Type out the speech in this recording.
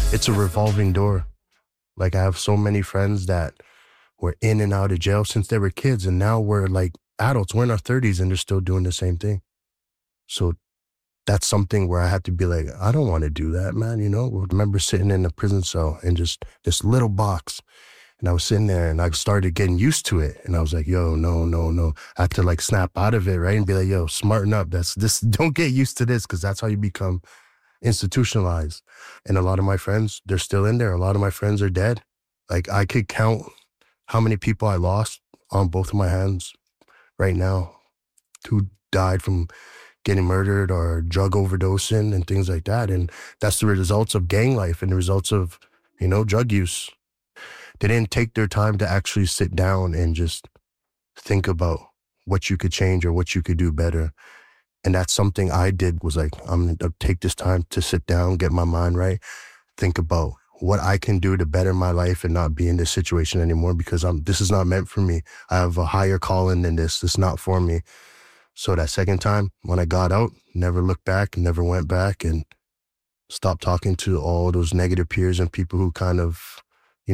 it's a revolving door. Like I have so many friends that were in and out of jail since they were kids, and now we're like adults. We're in our 30s and they're still doing the same thing. So that's something where I had to be like, I don't want to do that, man. I remember sitting in a prison cell in just this little box. And I was sitting there and I started getting used to it. And I was like, yo, no, no, no. I had to like snap out of it, right? And be like, yo, smarten up. That's this, don't get used to this, because that's how you become institutionalized. And a lot of my friends, they're still in there. A lot of my friends are dead. Like I could count how many people I lost on both of my hands right now who died from getting murdered or drug overdosing and things like that. And that's the results of gang life and the results of, drug use. They didn't take their time to actually sit down and just think about what you could change or what you could do better. And that's something I did, was like, I'm going to take this time to sit down, get my mind right, think about what I can do to better my life and not be in this situation anymore, because this is not meant for me. I have a higher calling than this. It's not for me. So that second time when I got out, never looked back, never went back, and stopped talking to all those negative peers and people who kind of